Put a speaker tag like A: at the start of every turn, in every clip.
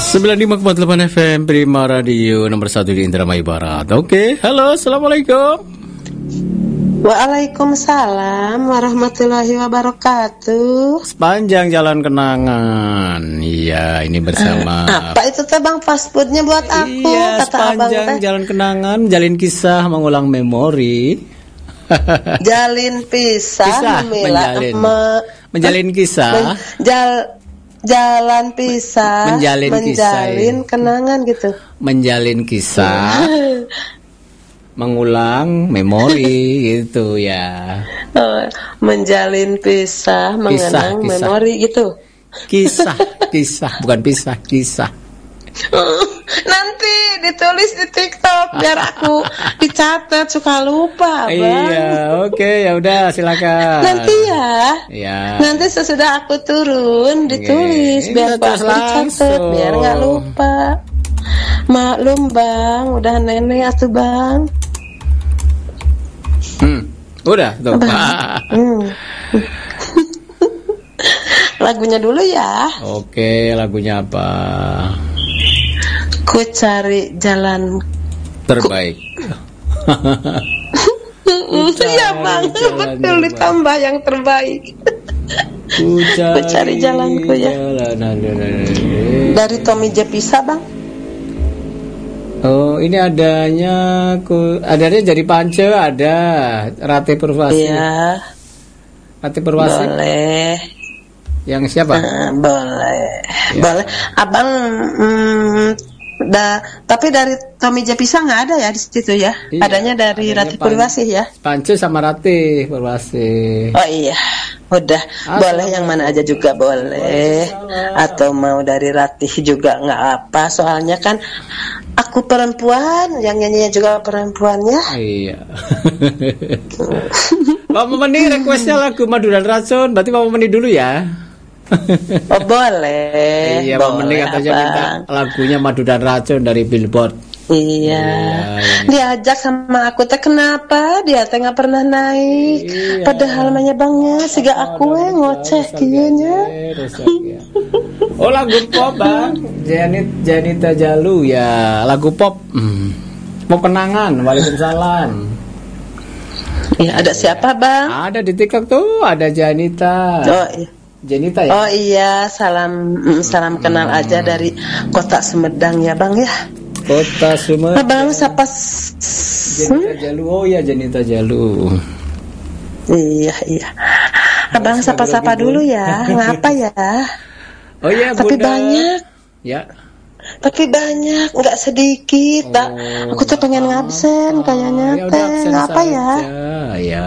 A: 95,8 FM Prima Radio nomor 1 di Indramayu Barat. Oke, halo, assalamualaikum.
B: Waalaikumsalam warahmatullahi wabarakatuh.
A: Sepanjang jalan kenangan. Iya, ini bersama
B: apa itu teh Bang fast foodnya buat aku?
A: Iya,
B: kata abang
A: sepanjang
B: teh.
A: jalan kenangan, jalin kisah, mengulang memori.
B: Jalin pisah,
A: menjalin kisah.
B: Jalan pisah, menjalin kenangan gitu.
A: Menjalin kisah, mengulang memori gitu ya.
B: Menjalin pisah, mengenang
A: Kisah.
B: memori gitu.
A: Kisah, bukan pisah, kisah.
B: Nanti ditulis di TikTok biar aku dicatat, suka lupa, Bang.
A: Iya, oke, ya udah silakan.
B: Nanti ya.
A: Ya.
B: Nanti sesudah aku turun ditulis biar aku dicatat biar nggak lupa. Maklum Bang, udah nenek atuh Bang.
A: Udah tuh.
B: Lagunya dulu ya.
A: Oke, lagunya apa?
B: Ku cari jalan
A: terbaik.
B: Iya Bang, betul ditambah yang terbaik.
A: Ku
B: cari jalanku ya. Dari Tommy Jepisa Bang.
A: Oh, ini adanya dari Pance ada Rate Purwasi.
B: Iya.
A: Rate Purwasi.
B: Boleh.
A: Yang siapa?
B: Boleh.
A: Ya.
B: Boleh. Abang tapi dari Tommy Jepisa nggak ada ya di situ ya?
A: Iya,
B: adanya dari Rati Purwasih ya?
A: Pance sama Rati Purwasih.
B: Oh iya, udah. Boleh yang mana aja juga boleh. Atau mau dari Ratih juga nggak apa. Soalnya kan aku perempuan, yang nyanyinya juga perempuannya.
A: Iya. Pak Momeni requestnya lagu Madu dan Racun. Berarti Pak Momeni dulu ya.
B: Oh boleh.
A: Iya, Pak Momeni katanya minta lagunya Madu dan Racun dari Billboard.
B: Iya. Diajak sama aku teh kenapa dia teh nggak pernah naik. Iya. Padahal namanya bangnya siga aku ngoceh kiyeunya.
A: Oh lagu pop Bang. Janita Jalu ya, lagu pop. Pop kenangan. Waalaikumsalam.
B: Iya, ada siapa Bang?
A: Ada di TikTok tuh, ada Janita.
B: Oh iya.
A: Janita ya?
B: Oh iya, salam kenal aja dari Kota Sumedang ya Bang ya.
A: Kota Sumedang.
B: Bang siapa?
A: Janita Jalu. Oh ya, Janita Jalu.
B: Iya. Abang sapa-sapa dulu ya. Ngapa ya?
A: Oh iya,
B: Tapi Bunda. Banyak.
A: Ya.
B: Tapi banyak, nggak sedikit. Aku tuh pengen ngabsen kayaknya teh. Ngapa ya?
A: Ya.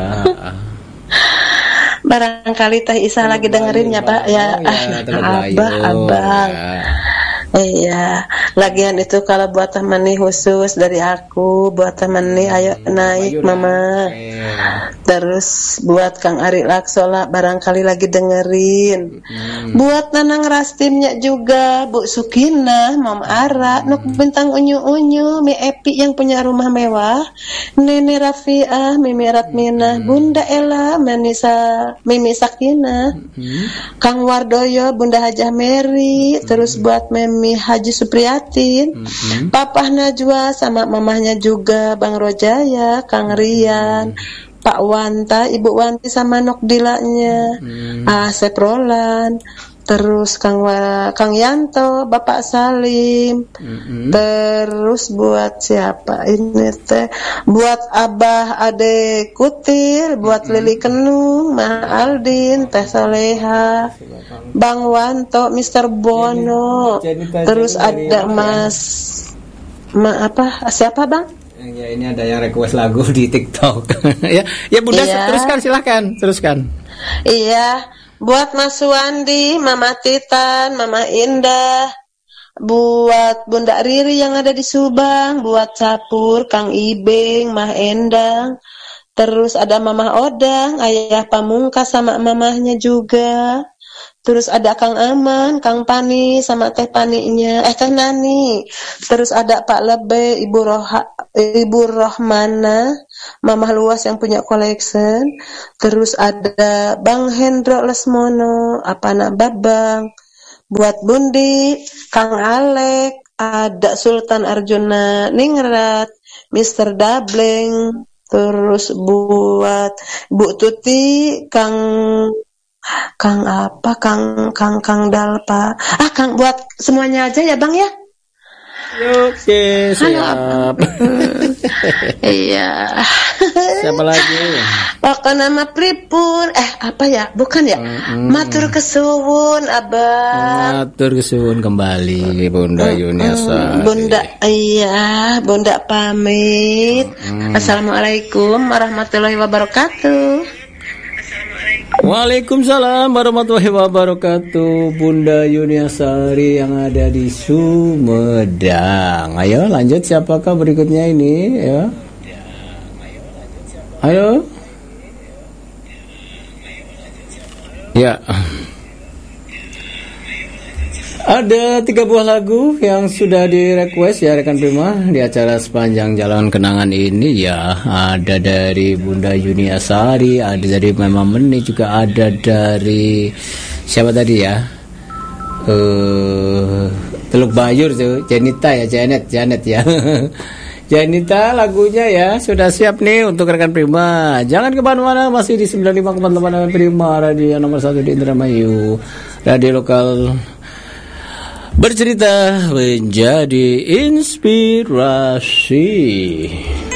B: Barangkali Teh Isa lagi dengerin ya Pak ya. Abang. Iya, lagian itu kalau buat Teh Meni khusus dari aku, buat Teh Meni ayo naik Mama. Terus buat Kang Ari Laksola barangkali lagi dengerin. Buat Nanang Rastimnya juga, Bu Sukinah, Mam Ara, Nuk Bintang Unyu-unyu, Mi Epi yang punya rumah mewah, Nene Rafiah, Mimi Ratminah, Bunda Ella, Mimi Sakinah, Kang Wardoyo, Bunda Hajah Mary, terus buat Memi Haji Supriyatin, Papa Najwa sama mamahnya juga Bang Rojaya, Kang Rian, Pak Wanta, Ibu Wanti sama Nok Dilanya, Asep Roland, terus Kang Yanto, Bapak Salim, terus buat siapa ini teh, buat Abah Ade Kutil, buat Lili Kenung, Ma Aldin, Teh Soleha, Bang Wanto, Mr. Bono, terus ada siapa Bang?
A: Ya ini ada yang request lagu di TikTok. ya Bunda iya. Teruskan.
B: Iya, buat Mas Wandi, Mama Titan, Mama Indah, buat Bunda Riri yang ada di Subang, buat Capur, Kang Ibeng, Mah Endang, terus ada Mama Odang, Ayah Pamungkas sama mamahnya juga. Terus ada Kang Aman, Kang Pani sama Teh Paninya, Teh Nani. Terus ada Pak Lebe, Ibu Rohmana, Mamah Luas yang punya collection. Terus ada Bang Hendro Lesmono, Apana Babang. Buat Bundi, Kang Alek, ada Sultan Arjuna Ningrat, Mr. Dableng, terus buat Bu Tuti, Kang Dalpa. Kang buat semuanya aja ya Bang ya.
A: Oke, siap.
B: Iya.
A: Siapa lagi?
B: Pokok nama pripun? Apa ya? Bukan ya? Matur kesuwun, Abang.
A: Matur kesuwun kembali, Bunda Yuniasa.
B: Bunda pamit. Assalamualaikum warahmatullahi wabarakatuh.
A: Waalaikumsalam warahmatullahi wabarakatuh, Bunda Yuniasari yang ada di Sumedang. Ayo lanjut, siapakah berikutnya ini ya? Ayo. Ya. Ada 3 buah lagu yang sudah di-request ya rekan Prima di acara Sepanjang Jalan Kenangan ini ya. Ada dari Bunda Yuniasari, ada dari Mama Meni, juga ada dari siapa tadi ya? Teluk Bayur tuh, Janita ya, Janet ya. Janita lagunya ya sudah siap nih untuk rekan Prima. Jangan kemana-mana, masih di 95,8 Prima, radio nomor 1 di Indramayu, radio lokal bercerita menjadi inspirasi.